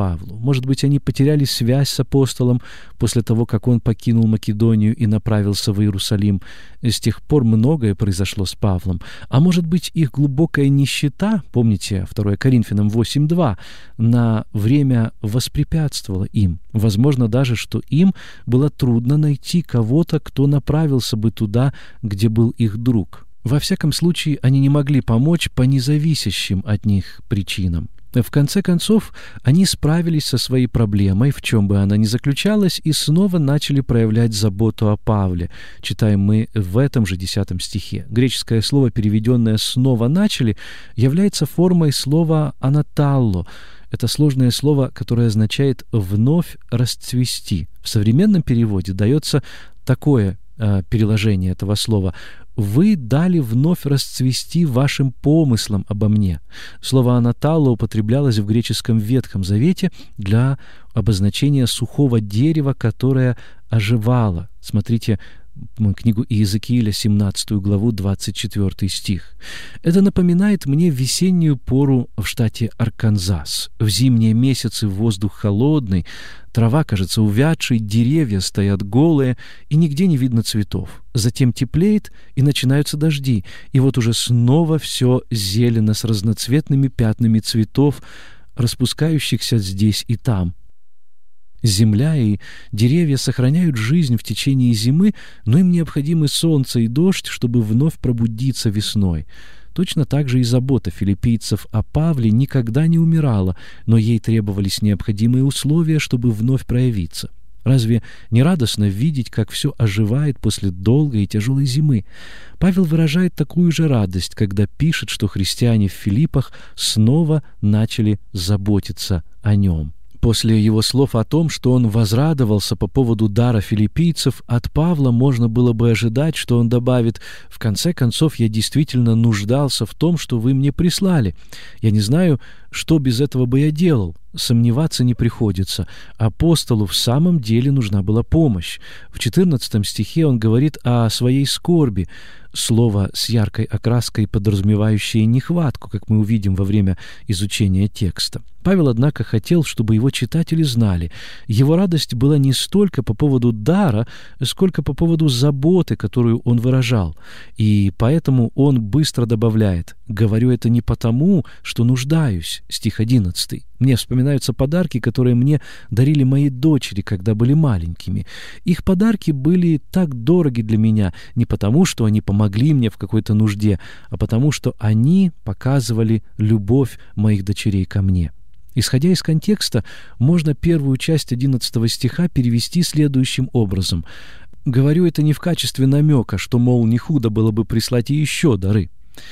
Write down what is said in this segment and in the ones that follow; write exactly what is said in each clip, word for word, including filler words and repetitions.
Павлу. Может быть, они потеряли связь с апостолом после того, как он покинул Македонию и направился в Иерусалим. С тех пор многое произошло с Павлом. А может быть, их глубокая нищета, помните, второе Коринфянам восемь два, на время воспрепятствовала им. Возможно даже, что им было трудно найти кого-то, кто направился бы туда, где был их друг. Во всяком случае, они не могли помочь по независящим от них причинам. В конце концов, они справились со своей проблемой, в чем бы она ни заключалась, и снова начали проявлять заботу о Павле. Читаем мы в этом же десятом стихе. Греческое слово, переведенное «снова начали», является формой слова «анаталло». Это сложное слово, которое означает «вновь расцвести». В современном переводе дается такое э, переложение этого слова: «Вы дали вновь расцвести вашим помыслам обо мне». Слово «анаталло» употреблялось в греческом Ветхом Завете для обозначения сухого дерева, которое оживало. Смотрите книгу Иезекииля, семнадцатую главу, двадцать четвёртый стих. Это напоминает мне весеннюю пору в штате Арканзас. В зимние месяцы воздух холодный, трава кажется увядшей, деревья стоят голые, и нигде не видно цветов. Затем теплеет, и начинаются дожди, и вот уже снова все зелено с разноцветными пятнами цветов, распускающихся здесь и там. Земля и деревья сохраняют жизнь в течение зимы, но им необходимы солнце и дождь, чтобы вновь пробудиться весной. Точно так же и забота филиппийцев о Павле никогда не умирала, но ей требовались необходимые условия, чтобы вновь проявиться. Разве не радостно видеть, как все оживает после долгой и тяжелой зимы? Павел выражает такую же радость, когда пишет, что христиане в Филиппах снова начали заботиться о нем. После его слов о том, что он возрадовался по поводу дара филиппийцев, от Павла можно было бы ожидать, что он добавит: «В конце концов, я действительно нуждался в том, что вы мне прислали. Я не знаю, что без этого бы я делал. Сомневаться не приходится. Апостолу в самом деле нужна была помощь». В четырнадцатом стихе он говорит о своей скорби. Слово с яркой окраской, подразумевающее нехватку, как мы увидим во время изучения текста. Павел, однако, хотел, чтобы его читатели знали, его радость была не столько по поводу дара, сколько по поводу заботы, которую он выражал. И поэтому он быстро добавляет: «Говорю это не потому, что нуждаюсь». Стих одиннадцатый. «Мне вспоминаются подарки, которые мне дарили мои дочери, когда были маленькими. Их подарки были так дороги для меня не потому, что они помогли мне в какой-то нужде, а потому, что они показывали любовь моих дочерей ко мне». Исходя из контекста, можно первую часть одиннадцатого стиха перевести следующим образом: «Говорю это не в качестве намека, что, мол, не худо было бы прислать и еще дары».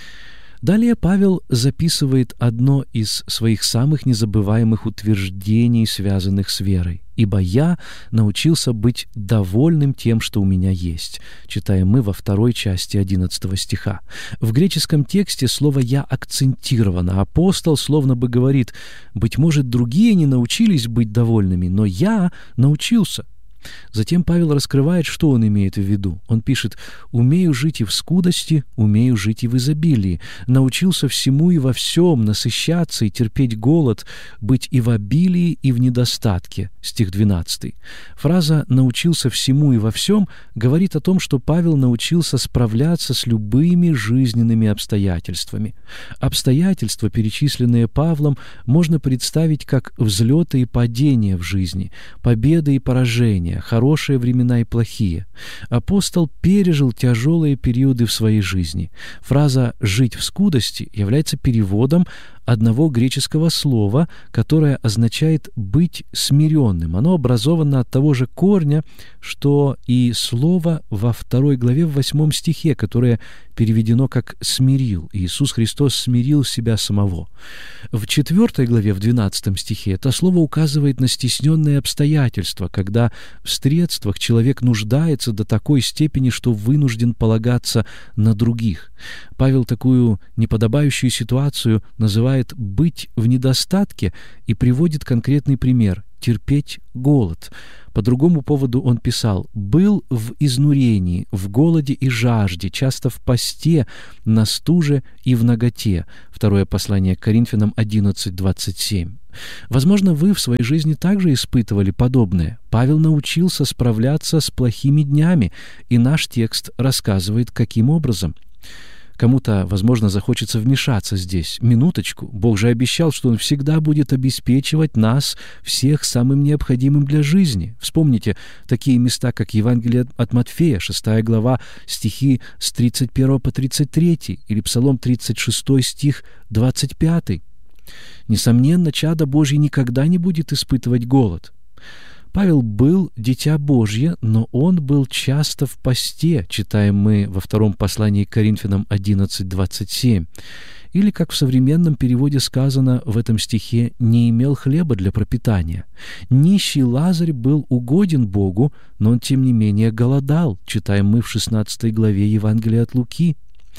Далее Павел записывает одно из своих самых незабываемых утверждений, связанных с верой. «Ибо я научился быть довольным тем, что у меня есть», читаем мы во второй части одиннадцатого стиха. В греческом тексте слово «я» акцентировано. Апостол словно бы говорит: «Быть может, другие не научились быть довольными, но я научился». Затем Павел раскрывает, что он имеет в виду. Он пишет: «Умею жить и в скудости, умею жить и в изобилии. Научился всему и во всем, насыщаться и терпеть голод, быть и в обилии, и в недостатке». Стих двенадцатый. Фраза «научился всему и во всем» говорит о том, что Павел научился справляться с любыми жизненными обстоятельствами. Обстоятельства, перечисленные Павлом, можно представить как взлеты и падения в жизни, победы и поражения, хорошие времена и плохие. Апостол пережил тяжелые периоды в своей жизни. Фраза «жить в скудости» является переводом одного греческого слова, которое означает «быть смиренным». Оно образовано от того же корня, что и слово во второй главе в восьмом стихе, которое переведено как «смирил». Иисус Христос смирил себя самого. В четвертой главе, в двенадцатом стихе, это слово указывает на стесненные обстоятельства, когда в средствах человек нуждается до такой степени, что вынужден полагаться на других. Павел такую неподобающую ситуацию называет «быть в недостатке» и приводит конкретный пример. терпеть голод. По другому поводу он писал: «Был в изнурении, в голоде и жажде, часто в посте, на стуже и в наготе». Второе послание к Коринфянам одиннадцать двадцать семь. Возможно, вы в своей жизни также испытывали подобное. Павел научился справляться с плохими днями, и наш текст рассказывает, каким образом. Кому-то, возможно, захочется вмешаться здесь. Минуточку. Бог же обещал, что Он всегда будет обеспечивать нас всех самым необходимым для жизни. Вспомните такие места, как Евангелие от Матфея, шестая глава, стихи с тридцать первого по тридцать третий, или Псалом тридцать шестой, стих двадцать пятый. Несомненно, чадо Божье никогда не будет испытывать голод. Павел был дитя Божье, но он был часто в посте, читаем мы во втором послании к Коринфянам одиннадцать двадцать семь. Или, как в современном переводе сказано в этом стихе, «не имел хлеба для пропитания». Нищий Лазарь был угоден Богу, но он, тем не менее, голодал, читаем мы в шестнадцатой главе Евангелия от Луки.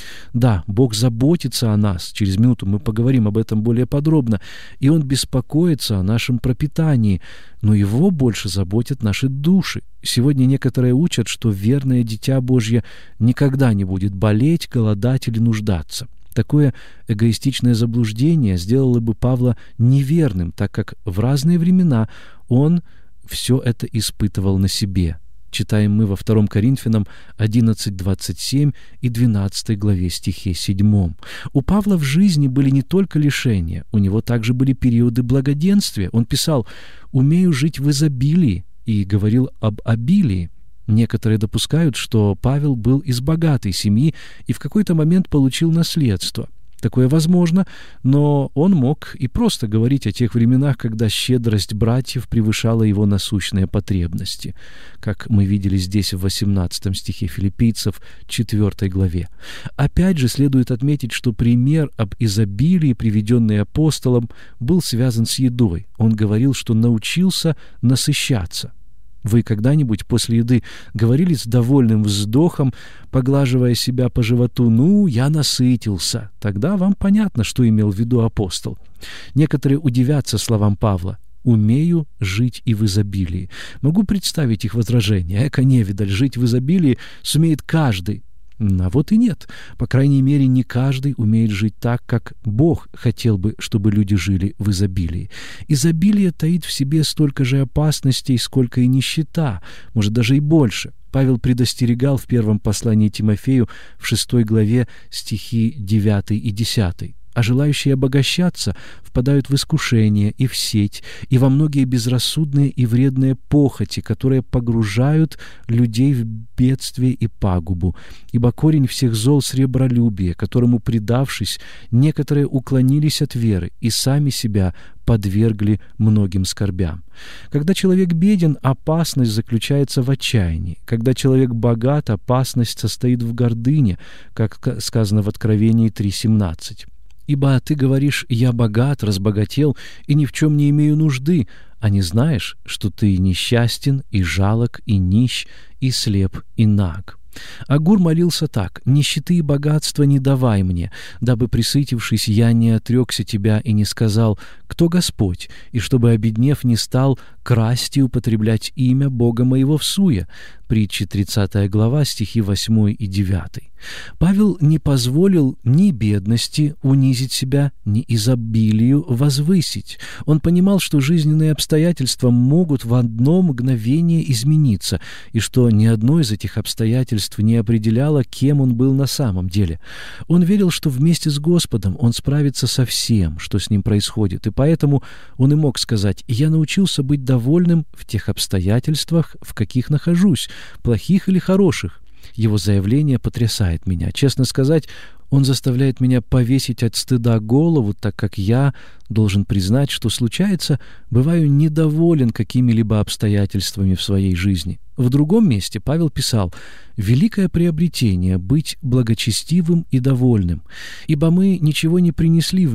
Да, Бог заботится о нас, через минуту мы поговорим об этом более подробно, и Он беспокоится о нашем пропитании, но Его больше заботят наши души. Сегодня некоторые учат, что верное дитя Божье никогда не будет болеть, голодать или нуждаться. Такое эгоистичное заблуждение сделало бы Павла неверным, так как в разные времена он все это испытывал на себе. Читаем мы во втором Коринфянам одиннадцать двадцать семь и двенадцатой главе стихе седьмом. У Павла в жизни были не только лишения, у него также были периоды благоденствия. Он писал: «Умею жить в изобилии», и говорил об обилии. Некоторые допускают, что Павел был из богатой семьи и в какой-то момент получил наследство. Такое возможно, но он мог и просто говорить о тех временах, когда щедрость братьев превышала его насущные потребности, как мы видели здесь в восемнадцатом стихе Филиппийцев, четвёртой главе. Опять же, следует отметить, что пример об изобилии, приведенный апостолом, был связан с едой. Он говорил, что научился насыщаться. Вы когда-нибудь после еды говорили с довольным вздохом, поглаживая себя по животу: «Ну, я насытился»? Тогда вам понятно, что имел в виду апостол. Некоторые удивятся словам Павла: «Умею жить и в изобилии». Могу представить их возражение: «Эка невидаль, жить в изобилии сумеет каждый». А вот и нет. По крайней мере, не каждый умеет жить так, как Бог хотел бы, чтобы люди жили в изобилии. Изобилие таит в себе столько же опасностей, сколько и нищета, может, даже и больше. Павел предостерегал в первом послании Тимофею в шестой главе стихи девятый и десятый. «А желающие обогащаться впадают в искушение и в сеть, и во многие безрассудные и вредные похоти, которые погружают людей в бедствие и пагубу. Ибо корень всех зол — сребролюбие, которому, предавшись, некоторые уклонились от веры и сами себя подвергли многим скорбям». Когда человек беден, опасность заключается в отчаянии. Когда человек богат, опасность состоит в гордыне, как сказано в Откровении три семнадцать. «Ибо ты говоришь: я богат, разбогател и ни в чем не имею нужды, а не знаешь, что ты несчастен и жалок и нищ и слеп и наг». Агур молился так: «Нищеты и богатства не давай мне, дабы, присытившись, я не отрекся тебя и не сказал: кто Господь, и чтобы, обеднев, не стал красть и употреблять имя Бога моего всуе». Притчи тридцатая глава, стихи восьмой и девятый. Павел не позволил ни бедности унизить себя, ни изобилию возвысить. Он понимал, что жизненные обстоятельства могут в одно мгновение измениться, и что ни одно из этих обстоятельств не определяло, кем он был на самом деле. Он верил, что вместе с Господом он справится со всем, что с ним происходит, и поэтому он и мог сказать: «Я научился быть довольным в тех обстоятельствах, в каких нахожусь, плохих или хороших». Его заявление потрясает меня. Честно сказать, он заставляет меня повесить от стыда голову, так как я должен признать, что случается, бываю недоволен какими-либо обстоятельствами в своей жизни. В другом месте Павел писал: «Великое приобретение — быть благочестивым и довольным, ибо мы ничего не принесли в мир,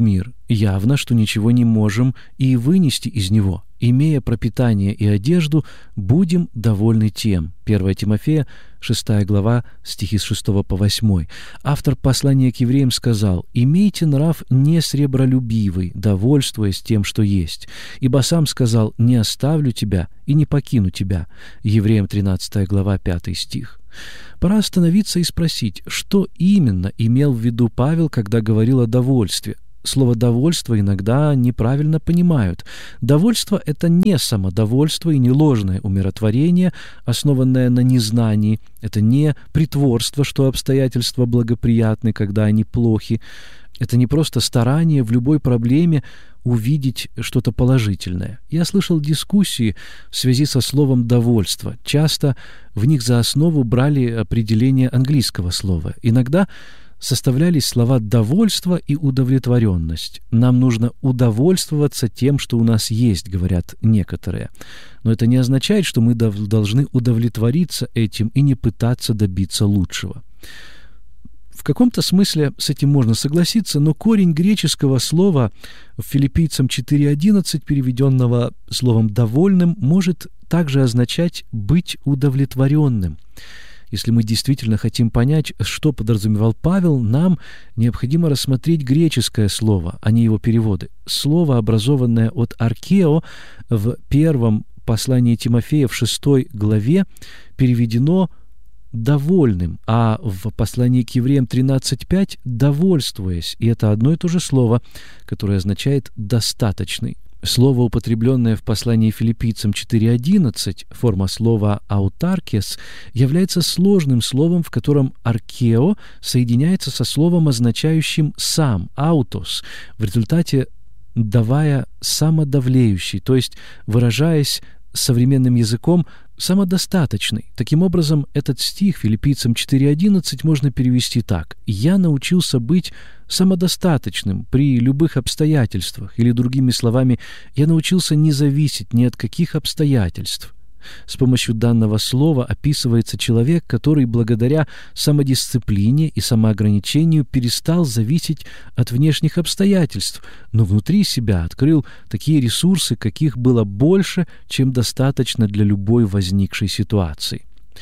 Явно, что ничего не можем и вынести из него. Имея пропитание и одежду, будем довольны тем. первое Тимофея, шестая глава, стихи с шестого по восьмой. Автор послания к евреям сказал: «Имейте нрав не сребролюбивый, довольствуясь тем, что есть. Ибо сам сказал: не оставлю тебя и не покину тебя». Евреям тринадцатая глава, пятый стих. Пора остановиться и спросить, что именно имел в виду Павел, когда говорил о довольстве. Слово «довольство» иногда неправильно понимают. Довольство — это не самодовольство и не ложное умиротворение, основанное на незнании. Это не притворство, что обстоятельства благоприятны, когда они плохи. Это не просто старание в любой проблеме увидеть что-то положительное. Я слышал дискуссии в связи со словом «довольство». Часто в них за основу брали определение английского слова. Иногда составлялись слова «довольство» и «удовлетворенность». Нам нужно удовольствоваться тем, что у нас есть, говорят некоторые. Но это не означает, что мы должны удовлетвориться этим и не пытаться добиться лучшего. В каком-то смысле с этим можно согласиться, но корень греческого слова в Филиппийцам четыре одиннадцать, переведенного словом «довольным», может также означать «быть удовлетворенным». Если мы действительно хотим понять, что подразумевал Павел, нам необходимо рассмотреть греческое слово, а не его переводы. Слово, образованное от «аркео», в первом послании Тимофея в шестой главе переведено «довольным», а в послании к евреям тринадцать пять «довольствуясь». И это одно и то же слово, которое означает «достаточный». Слово, употребленное в послании Филиппийцам четыре одиннадцать, форма слова «аутаркес», является сложным словом, в котором «аркео» соединяется со словом, означающим «сам», «аутос», в результате давая «самодавлеющий», то есть, выражаясь современным языком, самодостаточный. Таким образом, этот стих Филиппийцам четыре одиннадцать можно перевести так: «Я научился быть самодостаточным при любых обстоятельствах», или, другими словами, «я научился не зависеть ни от каких обстоятельств». С помощью данного слова описывается человек, который благодаря самодисциплине и самоограничению перестал зависеть от внешних обстоятельств, но внутри себя открыл такие ресурсы, каких было больше, чем достаточно для любой возникшей ситуации.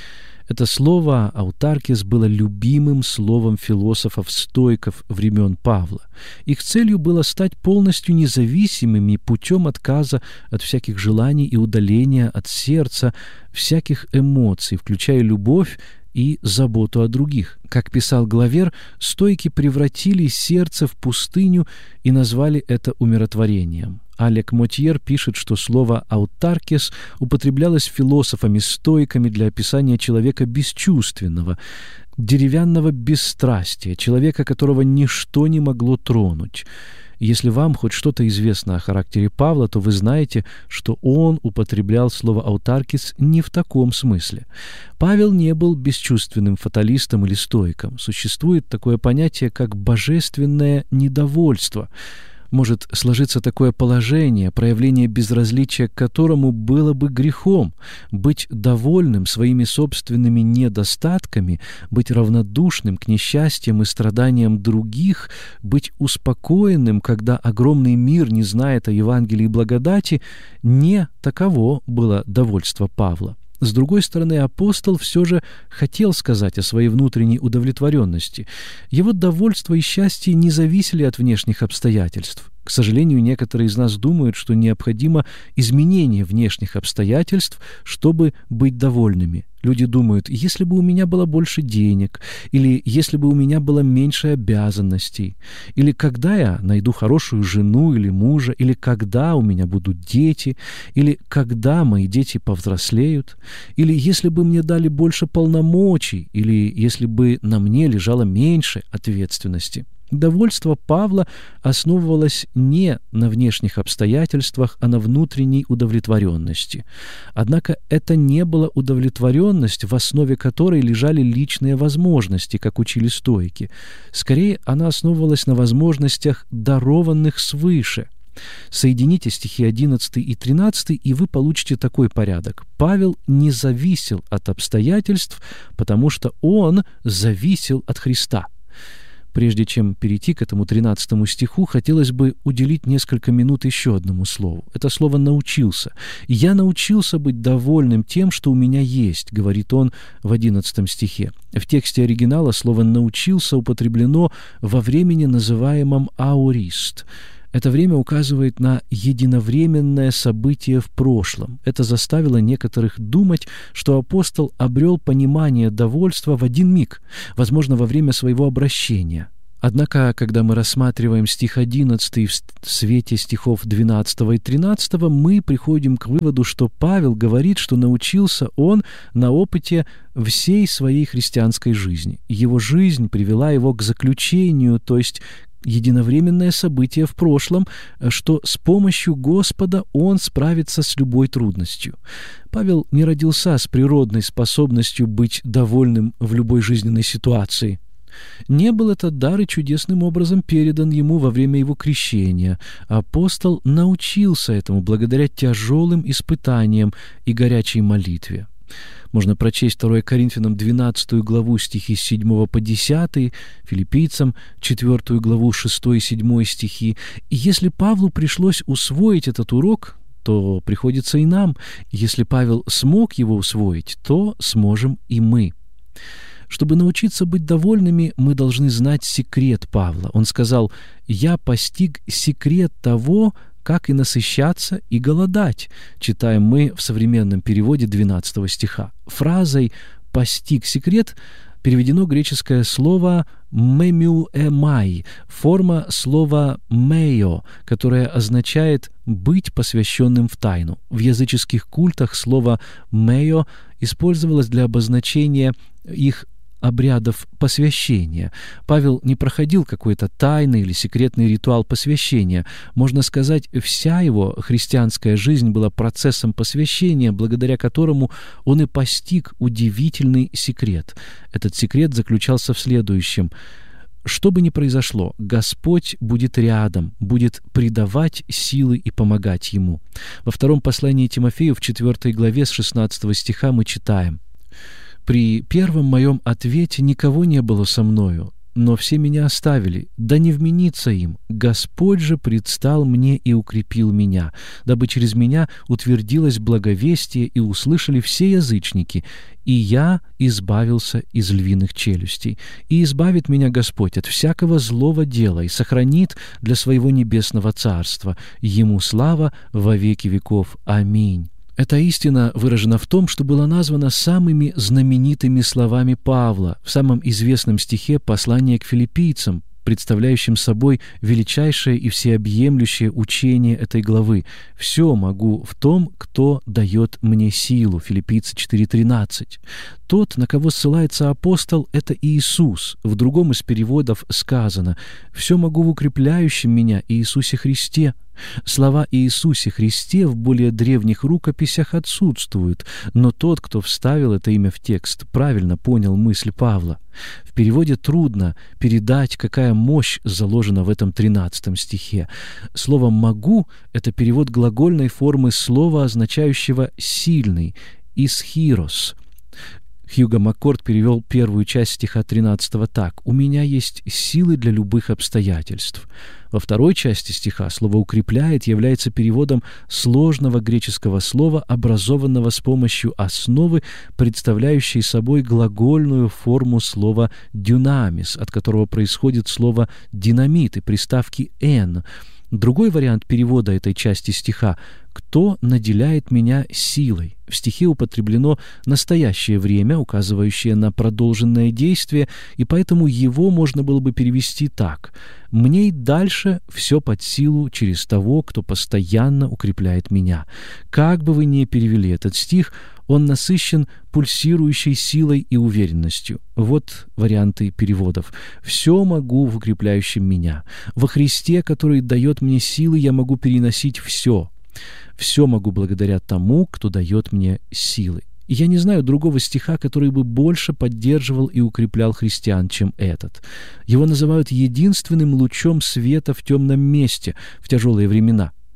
Это слово «аутаркес» было любимым словом философов-стоиков времен Павла. Их целью было стать полностью независимыми путем отказа от всяких желаний и удаления от сердца всяких эмоций, включая любовь и заботу о других. Как писал Главер, стойки превратили сердце в пустыню и назвали это умиротворением. Алек Мотьер пишет, что слово «аутаркес» употреблялось философами-стоиками для описания человека бесчувственного, деревянного бесстрастия, человека, которого ничто не могло тронуть. Если вам хоть что-то известно о характере Павла, то вы знаете, что он употреблял слово «аутаркес» не в таком смысле. Павел не был бесчувственным фаталистом или стоиком. Существует такое понятие, как «божественное недовольство». Может сложиться такое положение, проявление безразличия к которому было бы грехом, быть довольным своими собственными недостатками, быть равнодушным к несчастьям и страданиям других, быть успокоенным, когда огромный мир не знает о Евангелии благодати. Не таково было довольство Павла. С другой стороны, апостол все же хотел сказать о своей внутренней удовлетворенности. Его довольство и счастье не зависели от внешних обстоятельств. К сожалению, некоторые из нас думают, что необходимо изменение внешних обстоятельств, чтобы быть довольными. Люди думают: если бы у меня было больше денег, или если бы у меня было меньше обязанностей, или когда я найду хорошую жену или мужа, или когда у меня будут дети, или когда мои дети повзрослеют, или если бы мне дали больше полномочий, или если бы на мне лежало меньше ответственности. Довольство Павла основывалось не на внешних обстоятельствах, а на внутренней удовлетворенности. Однако это не была удовлетворенность, в основе которой лежали личные возможности, как учили стоики. Скорее, она основывалась на возможностях, дарованных свыше. Соедините стихи одиннадцатый и тринадцатый, и вы получите такой порядок. Павел не зависел от обстоятельств, потому что он зависел от Христа. Прежде чем перейти к этому тринадцатому стиху, хотелось бы уделить несколько минут еще одному слову. Это слово «научился». «Я научился быть довольным тем, что у меня есть», — говорит он в одиннадцатом стихе. В тексте оригинала слово «научился» употреблено во времени, называемом «аорист». Это время указывает на единовременное событие в прошлом. Это заставило некоторых думать, что апостол обрел понимание довольства в один миг, возможно, во время своего обращения. Однако, когда мы рассматриваем стих одиннадцатый в свете стихов двенадцатого и тринадцатого, мы приходим к выводу, что Павел говорит, что научился он на опыте всей своей христианской жизни. Его жизнь привела его к заключению, то есть единовременное событие в прошлом, что с помощью Господа он справится с любой трудностью. Павел не родился с природной способностью быть довольным в любой жизненной ситуации. Не был этот дар и чудесным образом передан ему во время его крещения. Апостол научился этому благодаря тяжелым испытаниям и горячей молитве. Можно прочесть второе Коринфянам двенадцатую главу стихи с седьмого по десятый, Филиппийцам четвёртую главу шестой и седьмой стихи. И если Павлу пришлось усвоить этот урок, то приходится и нам. Если Павел смог его усвоить, то сможем и мы. Чтобы научиться быть довольными, мы должны знать секрет Павла. Он сказал: «Я постиг секрет того, как и насыщаться, и голодать», читаем мы в современном переводе двенадцатого стиха. Фразой «постиг секрет» переведено греческое слово «мемюэмай», форма слова «мео», которое означает «быть посвященным в тайну». В языческих культах слово «мео» использовалось для обозначения их обрядов посвящения. Павел не проходил какой-то тайный или секретный ритуал посвящения. Можно сказать, вся его христианская жизнь была процессом посвящения, благодаря которому он и постиг удивительный секрет. Этот секрет заключался в следующем: что бы ни произошло, Господь будет рядом, будет придавать силы и помогать ему. Во втором послании Тимофею в четвёртой главе с шестнадцатого стиха мы читаем: «При первом моем ответе никого не было со мною, но все меня оставили, да не вменится им. Господь же предстал мне и укрепил меня, дабы через меня утвердилось благовестие и услышали все язычники, и я избавился из львиных челюстей. И избавит меня Господь от всякого злого дела и сохранит для своего небесного царства. Ему слава во веки веков. Аминь». Эта истина выражена в том, что была названа самыми знаменитыми словами Павла в самом известном стихе послания к филиппийцам, представляющим собой величайшее и всеобъемлющее учение этой главы. «Все могу в том, кто дает мне силу» Филиппийцы четыре тринадцать. Тот, на кого ссылается апостол, — это Иисус. В другом из переводов сказано: «Все могу в укрепляющем меня Иисусе Христе». Слова «Иисусе Христе» в более древних рукописях отсутствуют, но тот, кто вставил это имя в текст, правильно понял мысль Павла. В переводе трудно передать, какая мощь заложена в этом тринадцатом стихе. Слово «могу» — это перевод глагольной формы слова, означающего «сильный» — «исхирос». Хьюго Маккорд перевел первую часть стиха тринадцатого так: «У меня есть силы для любых обстоятельств». Во второй части стиха слово «укрепляет» является переводом сложного греческого слова, образованного с помощью основы, представляющей собой глагольную форму слова «дюнамис», от которого происходит слово «динамит» и приставки «н». Другой вариант перевода этой части стиха: «Кто наделяет меня силой?» В стихе употреблено настоящее время, указывающее на продолженное действие, и поэтому его можно было бы перевести так: «Мне и дальше все под силу через того, кто постоянно укрепляет меня». Как бы вы ни перевели этот стих, он насыщен пульсирующей силой и уверенностью. Вот варианты переводов. «Все могу в укрепляющем меня». «Во Христе, который дает мне силы, я могу переносить все». «Все могу благодаря тому, кто дает мне силы». Я не знаю другого стиха, который бы больше поддерживал и укреплял христиан, чем этот. Его называют единственным лучом света в темном месте в тяжелые времена.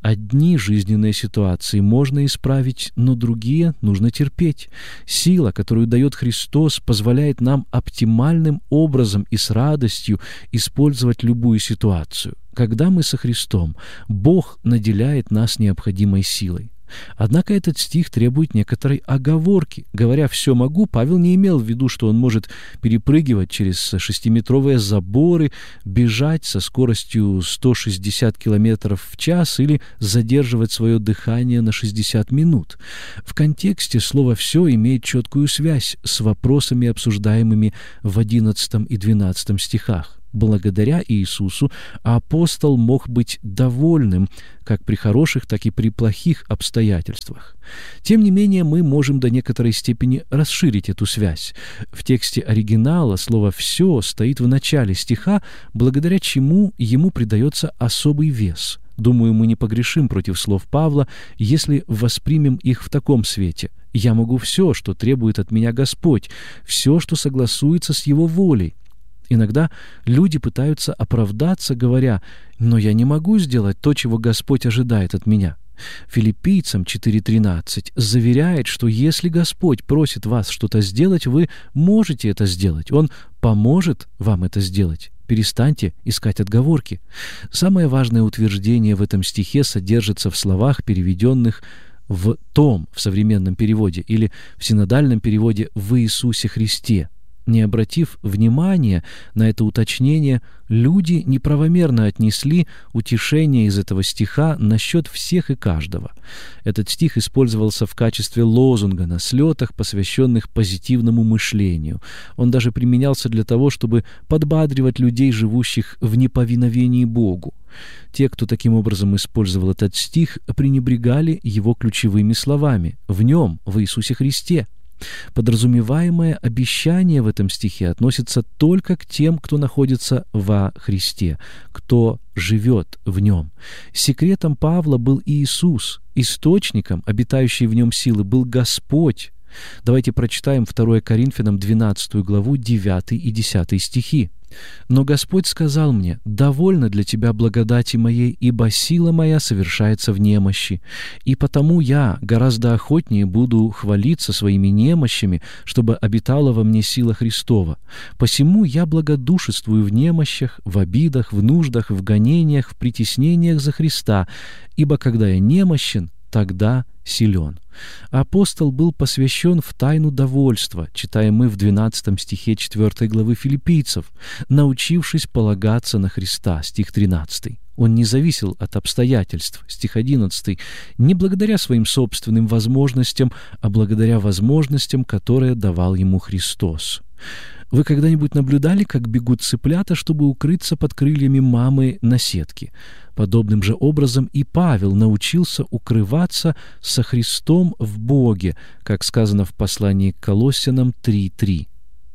Одни жизненные ситуации можно исправить, но другие нужно терпеть. Сила, которую дает Христос, позволяет нам оптимальным образом и с радостью использовать любую ситуацию. Когда мы со Христом, Бог наделяет нас необходимой силой. Однако этот стих требует некоторой оговорки. Говоря «все могу», Павел не имел в виду, что он может перепрыгивать через шестиметровые заборы, бежать со скоростью сто шестьдесят километров в час или задерживать свое дыхание на шестьдесят минут. В контексте слово «все» имеет четкую связь с вопросами, обсуждаемыми в одиннадцатом и двенадцатом стихах. Благодаря Иисусу апостол мог быть довольным как при хороших, так и при плохих обстоятельствах. Тем не менее, мы можем до некоторой степени расширить эту связь. В тексте оригинала слово «все» стоит в начале стиха, благодаря чему ему придается особый вес. Думаю, мы не погрешим против слов Павла, если воспримем их в таком свете. «Я могу все, что требует от меня Господь, все, что согласуется с Его волей». Иногда люди пытаются оправдаться, говоря: «Но я не могу сделать то, чего Господь ожидает от меня». Филиппийцам четыре тринадцать заверяет, что если Господь просит вас что-то сделать, вы можете это сделать. Он поможет вам это сделать. Перестаньте искать отговорки. Самое важное утверждение в этом стихе содержится в словах, переведенных в «том» в современном переводе или в синодальном переводе «в Иисусе Христе». Не обратив внимания на это уточнение, люди неправомерно отнесли утешение из этого стиха насчет всех и каждого. Этот стих использовался в качестве лозунга на слетах, посвященных позитивному мышлению. Он даже применялся для того, чтобы подбадривать людей, живущих в неповиновении Богу. Те, кто таким образом использовал этот стих, пренебрегали его ключевыми словами «в нем, в Иисусе Христе». Подразумеваемое обещание в этом стихе относится только к тем, кто находится во Христе, кто живет в Нем. Секретом Павла был Иисус, источником обитающей в Нем силы был Господь. Давайте прочитаем второе Коринфянам двенадцатую главу, девятый и десятый стихи. «Но Господь сказал мне: довольно для тебя благодати моей, ибо сила моя совершается в немощи. И потому я гораздо охотнее буду хвалиться своими немощами, чтобы обитала во мне сила Христова. Посему я благодушествую в немощах, в обидах, в нуждах, в гонениях, в притеснениях за Христа, ибо когда я немощен, тогда силен». Апостол был посвящен в тайну довольства, читаем мы в двенадцатом стихе четвёртой главы Филиппийцев, научившись полагаться на Христа, стих тринадцатый. Он не зависел от обстоятельств, стих одиннадцатый, не благодаря своим собственным возможностям, а благодаря возможностям, которые давал ему Христос. Вы когда-нибудь наблюдали, как бегут цыплята, чтобы укрыться под крыльями мамы на сетке? Подобным же образом и Павел научился укрываться со Христом в Боге, как сказано в послании к Колоссянам три три.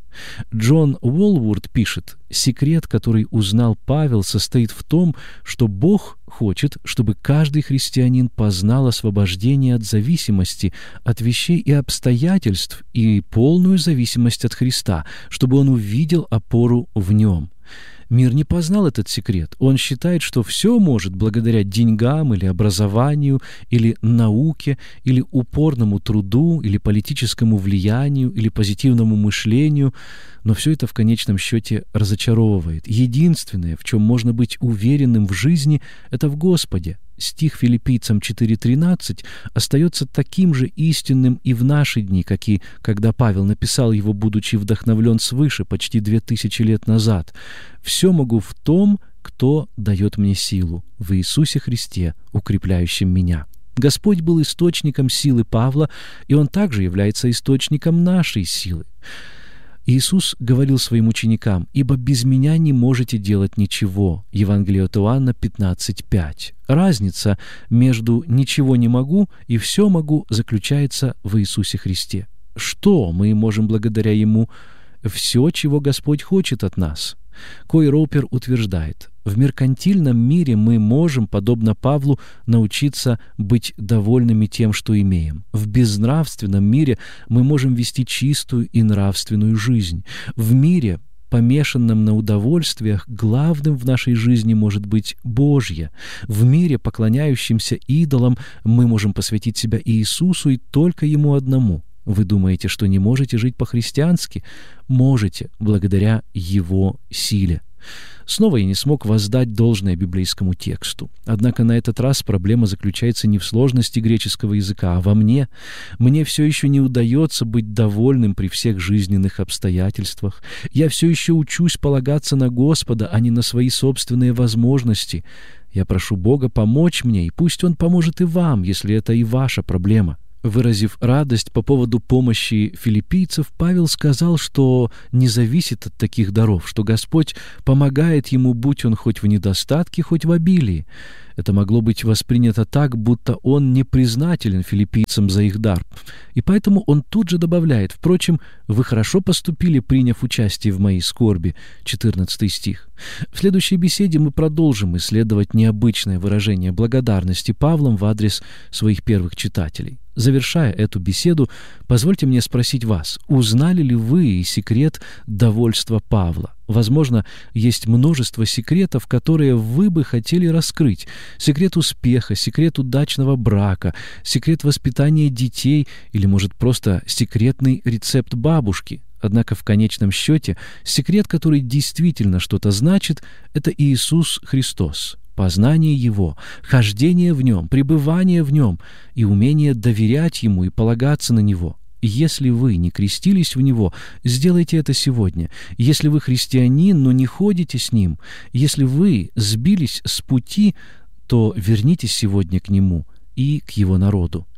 Джон Уолворд пишет: «Секрет, который узнал Павел, состоит в том, что Бог хочет, чтобы каждый христианин познал освобождение от зависимости, от вещей и обстоятельств и полную зависимость от Христа, чтобы он увидел опору в Нем». Мир не познал этот секрет. Он считает, что все может благодаря деньгам или образованию, или науке, или упорному труду, или политическому влиянию, или позитивному мышлению, но все это в конечном счете разочаровывает. Единственное, в чем можно быть уверенным в жизни, это в Господе. Стих Филиппийцам четыре тринадцать остается таким же истинным и в наши дни, как и когда Павел написал его, будучи вдохновлен свыше почти две тысячи лет назад. «Все могу в том, кто дает мне силу, в Иисусе Христе, укрепляющем меня». Господь был источником силы Павла, и Он также является источником нашей силы. Иисус говорил своим ученикам: «Ибо без Меня не можете делать ничего». Евангелие от Иоанна пятнадцать пять. Разница между «ничего не могу» и «все могу» заключается в Иисусе Христе. Что мы можем благодаря Ему? Все, чего Господь хочет от нас. Кой Роупер утверждает: в меркантильном мире мы можем, подобно Павлу, научиться быть довольными тем, что имеем. В безнравственном мире мы можем вести чистую и нравственную жизнь. В мире помешанном на удовольствиях, главным в нашей жизни может быть Божье. В мире, поклоняющемся идолам, мы можем посвятить себя Иисусу и только Ему одному. Вы думаете, что не можете жить по-христиански? Можете, благодаря Его силе. Снова я не смог воздать должное библейскому тексту. Однако на этот раз проблема заключается не в сложности греческого языка, а во мне. Мне все еще не удается быть довольным при всех жизненных обстоятельствах. Я все еще учусь полагаться на Господа, а не на свои собственные возможности. Я прошу Бога помочь мне, и пусть Он поможет и вам, если это и ваша проблема. Выразив радость по поводу помощи филиппийцев, Павел сказал, что не зависит от таких даров, что Господь помогает ему, будь он хоть в недостатке, хоть в обилии. Это могло быть воспринято так, будто он не признателен филиппийцам за их дар. И поэтому он тут же добавляет: «Впрочем, вы хорошо поступили, приняв участие в моей скорби». четырнадцатый стих. В следующей беседе мы продолжим исследовать необычное выражение благодарности Павлом в адрес своих первых читателей. Завершая эту беседу, позвольте мне спросить вас, узнали ли вы секрет довольства Павла? Возможно, есть множество секретов, которые вы бы хотели раскрыть. Секрет успеха, секрет удачного брака, секрет воспитания детей или, может, просто секретный рецепт бабушки. Однако в конечном счете секрет, который действительно что-то значит, это Иисус Христос. Познание Его, хождение в Нем, пребывание в Нем и умение доверять Ему и полагаться на Него. Если вы не крестились в Него, сделайте это сегодня. Если вы христианин, но не ходите с Ним, если вы сбились с пути, то вернитесь сегодня к Нему и к Его народу.